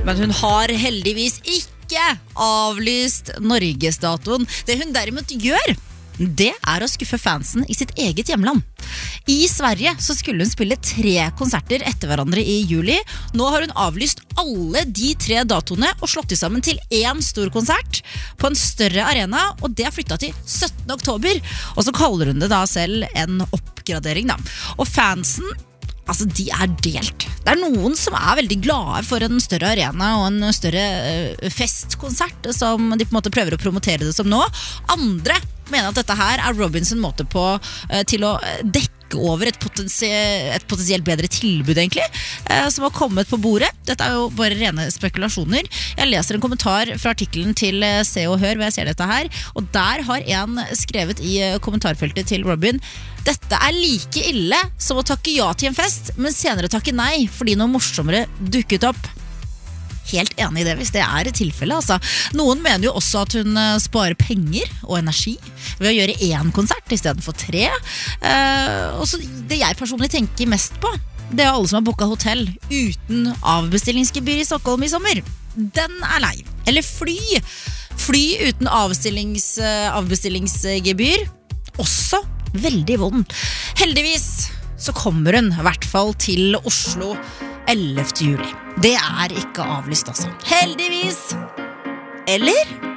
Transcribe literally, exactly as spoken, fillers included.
Men hun har heldigvis ikke avlyst Norgesdatoen. Det hun derimot gjør, det er å skuffe fansen i sitt eget hjemland. I Sverige så skulle hun spille tre konserter etter hverandre i juli. Nå har hun avlyst alle de tre datoene og slått i sammen til en stor konsert på en større arena, og det er flyttet til syttende oktober. Og så kaller hun det da selv en oppgradering da. Og fansen, altså de er delt. Det er noen som er veldig glade for en større arena og en større uh, festkonsert, som de på en måte prøver å promotere det som nå. Andre mener at dette her er Robins måte på uh, til å dekke over et, potensie- et potensielt bedre tilbud egentlig, uh, som har kommet på bordet. Dette er jo bare rene spekulasjoner. Jeg leser en kommentar fra artikkelen til uh, Se og Hør hvor jeg ser dette her, og der har en skrevet i uh, kommentarfeltet til Robin: dette er like ille som å takke ja til en fest, men senere takke nei fordi noe morsommere dukket opp. Helt enig i det hvis det er et tilfelle, altså. Noen mener jo også at hun sparer penger og energi ved å gjøre én konsert i stedet for tre. Uh, og så det jeg personlig tenker mest på, det er alle som har booket hotell uten avbestillingsgebyr i Stockholm i sommer. Den er lei. Eller fly. Fly uten avstillings, avbestillingsgebyr. Også veldig vond. Heldigvis så kommer hun i hvert fall til Oslo ellevte juli. Det er ikke avlyst altså. Heldigvis. Eller?